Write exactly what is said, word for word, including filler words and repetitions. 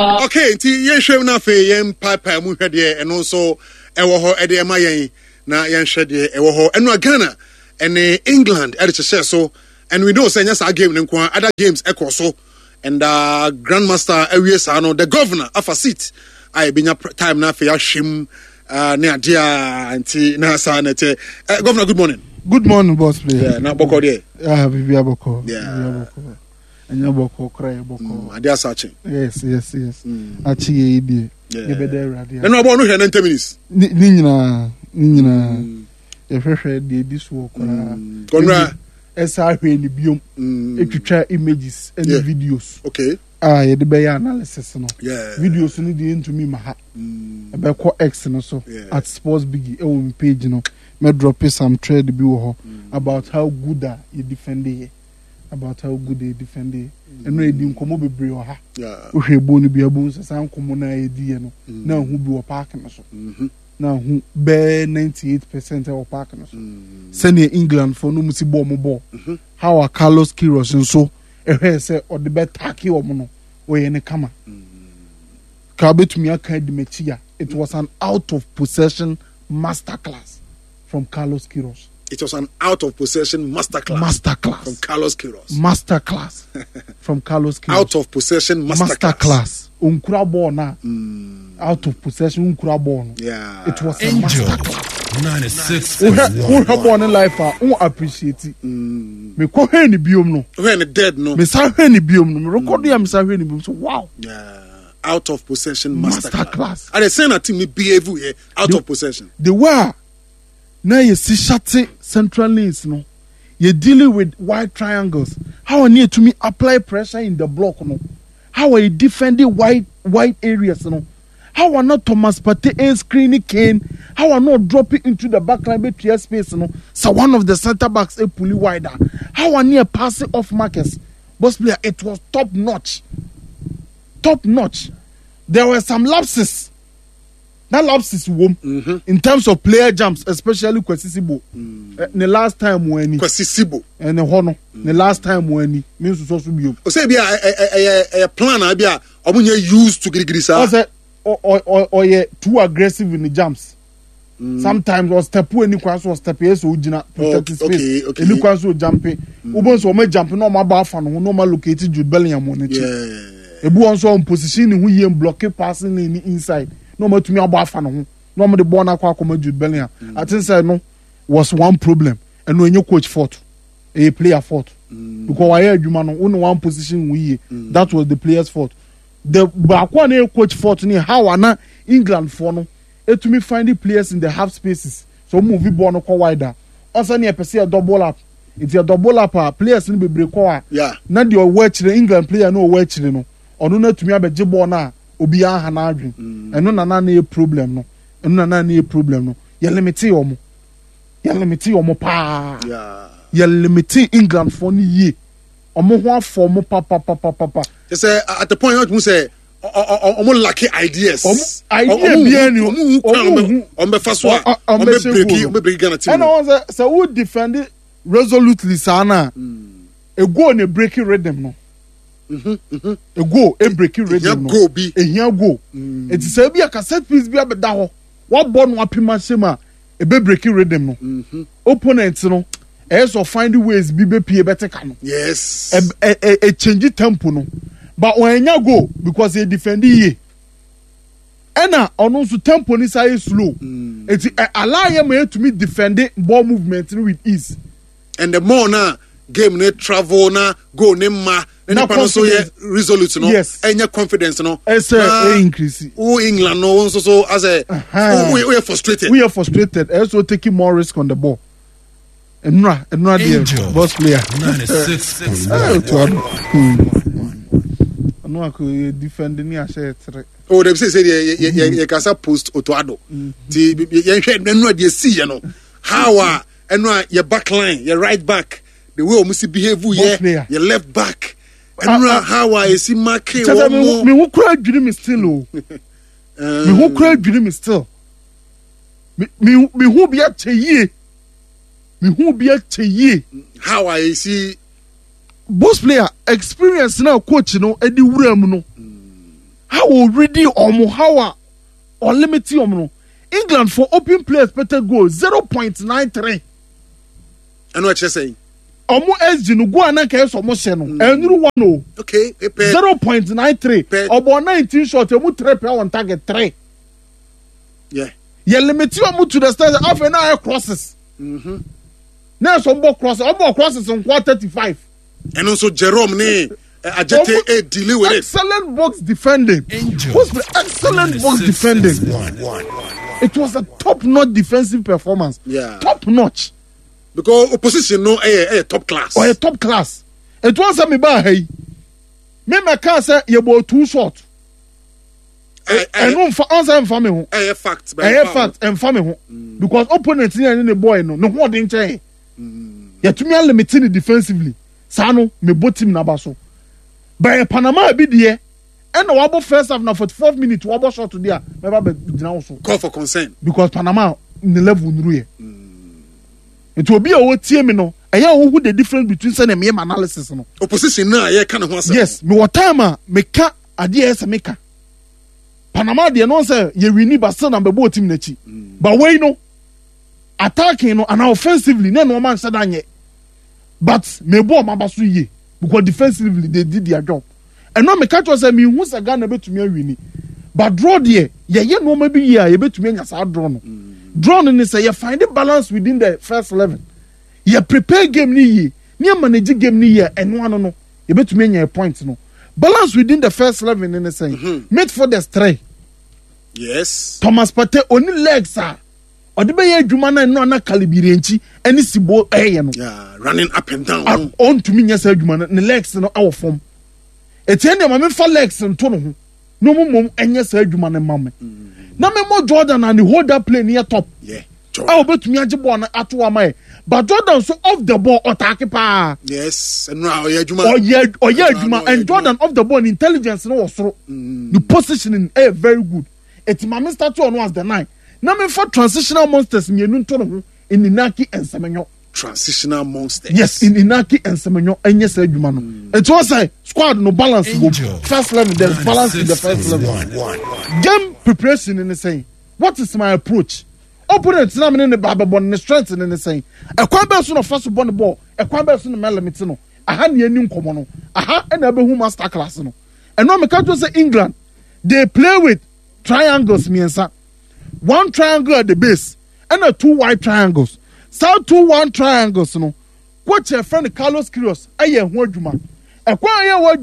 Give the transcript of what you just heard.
Okay, nti yen hwem na fe yen papa mu hwede eno so ewo ho ede ema yen na yen hwede ewo ho eno Ghana ene England ede che so and we know say nya sa game nko other games ekoso and uh grandmaster awie sa no the governor afa seat I binya time na fe ya hwem uh ne ade a nti na sa na te uh, governor good morning. Good morning boss player. Yeah, na boko there. Yeah, bibi aboko. Yeah. Anya boko cry boko. Mm, ade asache. Yes, yes, yes. Mm. Achi ye die. Ye be there radio. Na no bo no hwe ninety minutes. Ni nyina, ni nyina. Ye hwehwe die this work. Konra esa hwe ni biom. Etwitwa images and yeah. videos. Okay. Ah, ye de be analysis no. Yeah. Videos no dey into me maha. Mm. E be ko X no so yeah. At Sports Biggie e wo page no. Me drop some trade bi wo ho about how good are you defend here. About how good they defend it. And no edi nkomo bebre o ha. Yeah. Wo hwebo no bia bo nsa san nkomo na edi no. Na hu bi wo park no so. Mhm. Na hu be ninety-eight percent wo park no so. Send England for no musi ball mo ball. How are Carlos Queiroz nso ehwe se o de be take o mo no. O ye ne kama. Ka betumi aka di metia. It was an out of possession masterclass from Carlos Queiroz. It was an out of possession masterclass. Masterclass from Carlos Queiroz. Masterclass from Carlos Queiroz. Out of possession masterclass. Masterclass. Unkura ball na. Mm. Out of possession unkura ball. Yeah. It was Angel. a masterclass. ninety-six. We have born in life. We appreciate it. Me ko he ni biom no. When the dead no. Me sa he ni biom no. Me record ya me sa he ni biom so wow. Yeah. Out of possession masterclass. Masterclass. And they saying that team me behave here out the, of possession. The way now you see shutting central lanes no. You're dealing with wide triangles. How are you to me apply pressure in the block no? How are you defending wide wide areas no? How are not Thomas Partey and screening Kane? How are not dropping into the back line between space no? So one of the centre backs a pulley wider. How are you passing off Marcus? Boss player, it was top notch. Top notch. There were some lapses. That lapses wom mm-hmm. in terms of player jumps, especially Kwesisibo. Mm. Uh, the last time when he Kwesisibo and the Hono, mm. the last time when he means to so be. O say be a a plan a be a omunye used to grigirisa. O say or or or ye too aggressive in the jumps. Mm. Sometimes or step when you cross or step yes so ujina protect space. Okay, okay. Any cross so jumping. Ubon so me jumping no ma ba fa no no ma located Jude Bellingham on it. Yeah. Ebu on so on position who ye block passing in inside. No more to me about fan. No more the born aqua Jude Bellingham. I think say no was one problem. And when you coach fought, a player fought. Mm. Because I heard you man on one position we mm. that was the player's fault. The back one coach fought near how ana England for no. It to me find the players in the half spaces. So move the ball no wider. Also near per se a double up. It's a double up uh, players in the break. Yeah. Not your watch the England player no watch no. Or no to me about Jibbo na. Obi a hanadwin eno na na na problem no eno na na na problem no ye limit omo ye limit omo pa yeah ye limit England for ni ye omo ho afo mo pa pa pa pa pa they say at the point you say omo lack ideas omo idea bia ni omo omo be faso omo be break omo break Ghana team and I say say who defend it resolutely sana e go na break rhythm no. Mhm mhm e go e break rhythm no go bi e hia go it say bi a cassette piece bi abeda ho wa bo no apima shema e be break rhythm no mhm opponent no e so find ways bi be pie better kan yes e e e change tempo no but when nya go because he defend ye ena ono so tempo ni say slow it allow him to me defend ball movement with ease and the more na game ne travel na go ne ma na pa so ye resolute no yes. Enya confidence no ese e increase o England no so so as a uh-huh. we, we are frustrated we are frustrated also taking more risk on the ball enra enra there boss player ninety-six no ako defend ni a share three oh they say say ye ye ye kasa post Otoado ti ye hwe enra dey see ye no how a enra your back line your right back the way omusi behave ye your left back enra how I see marking one me who cry dream me still oh me who cry dream me still me me me who be a cheye me who be a cheye how I see boss player experience now coach no edi wuram no how already omo how or limit omo England for open play expected goal zero point nine three. And what you saying? Omo S G no go anan ka so mo hye no. Enuru one o. Okay, zero point nine three. Obo nineteen shot emu three per on target three. Yeah. Ye limit omo to the stage of na crosses. Mhm. Na so mbo cross, obo crosses on thirty-five. And also Jerome ne Ajete a delay with it. Excellent box defending. Who's the excellent box defending? It was a top-notch defensive performance. Yeah. Top-notch. Because opposition no a a top class. Or a top class. It was a me ba hey. Me me can say you bought two shot. And no for answer and family ho. Eh fact. Eh fact and family ho. Because opponent in the boy no no what dey nche. Ya to me limited defensively. Sano me both team na ba so. By Panama be there. And the wabo first half na forty-four minutes wabo shot today. Never be also. Call for concern. Because Panama in the level nruye. It will be a what team no. I who the difference between say me analysis no. Opposition na ye kind of one. Yes, me what time me ka ade ese me ka. Panama dey no say ye win but still na be both team na chi. But we no attacking no and offensively na no man say danye. But me bo ma baso ye because defensively they did their job. And no me catch us say me hu say Ghana betumi awini. But draw there, ye ye no maybe here ye betumi anya sa draw no. Draw no say you find the balance within the first eleven. You prepare game ni ye, ni manage game ni ye eno ano no. Ye betumi anya a point no. Balance within the first eleven in the say. Mm-hmm. Made for the stray. Yes. Thomas Partey only legs are. Odi be ye adwuma na no na kalibiri enchi eni sibo eye no. Yeah, running up and down. On, on to me nyasa adwuma na ne legs no awo form. Etienne ma me fa legs nto no ho. No mo mom enye sa adwuma na mame. Na me mo Jordan and the hold that play near top. Yeah. Awo betumi age ball na ato amae. But Jordan so off the ball attack pa. Yes. And now oye adwuma. Oye oye adwuma and Jordan off the ball intelligence no was so. The positioning eh very good. Eti ma me start on was the nine. Na me for transitional monsters mienu nto no ho in Inaki and Semenyo. Transitional monsters. Yes, in Inaki and Semenyo enye sa adwuma no. It was a squad no balance go. First level there's balance in the first level. Game preparation in the saying. What is my approach? Opponent na me ne baba bon ne strength in the saying. E kwa be so no first ball the ball. E kwa be so no melamit no. Aha ne ani nkomo no. Aha e na be hu master class no. And no me can to say England they play with triangles miensa. One triangle at the base and a two white triangles. So two one triangles no. What your friend Carlos Queiroz aye ho adwuma. E kwa aye